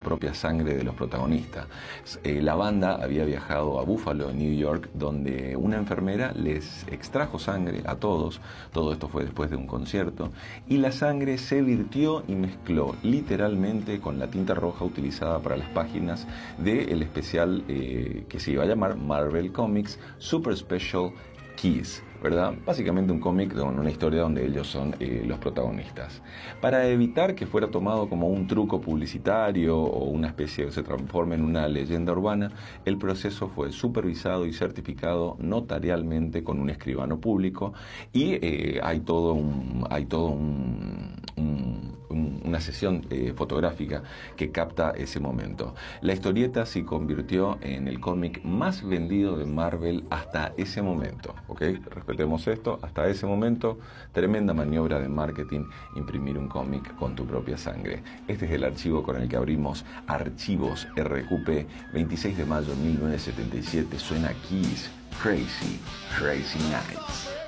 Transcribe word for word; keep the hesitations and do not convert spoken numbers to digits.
propia sangre de los protagonistas. Eh, la banda había viajado a Buffalo, New York, donde una enfermera les extrajo sangre a todos. Todo esto fue después de un concierto. Y la sangre se virtió y mezcló literalmente con la tinta roja utilizada para las páginas del especial eh, que se iba a llamar Marvel Comics Super Special Kiss, ¿verdad? Básicamente un cómic con una historia donde ellos son eh, los protagonistas. Para evitar que fuera tomado como un truco publicitario o una especie que se transforme en una leyenda urbana, el proceso fue supervisado y certificado notarialmente con un escribano público y eh, hay todo un, hay todo un, un una sesión eh, fotográfica que capta ese momento. La historieta se convirtió en el cómic más vendido de Marvel hasta ese momento, ¿ok? Respetemos esto, hasta ese momento, tremenda maniobra de marketing, imprimir un cómic con tu propia sangre. Este es el archivo con el que abrimos Archivos R Q P, veintiséis de mayo de mil novecientos setenta y siete, suena Kiss, Crazy, Crazy Nights.